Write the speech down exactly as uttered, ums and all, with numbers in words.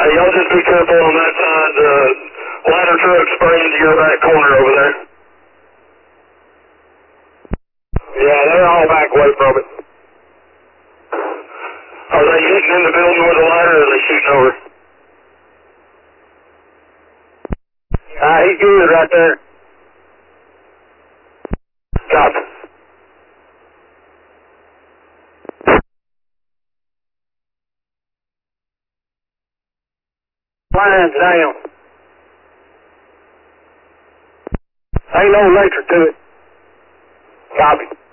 Hey, y'all just be careful on that side. The ladder truck spraying to your back corner over there. Yeah, they're all back away from it. Are they getting in the building with the ladder, or are they shooting over? Ah, he's good right there. Copy. Line's down. Ain't no electric to it. Copy.